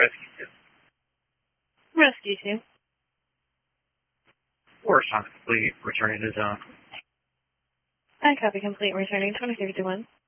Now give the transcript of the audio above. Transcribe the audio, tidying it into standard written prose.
Rescue 2. Rescue 2. Force on complete, returning to zone. I copy complete, returning 2051.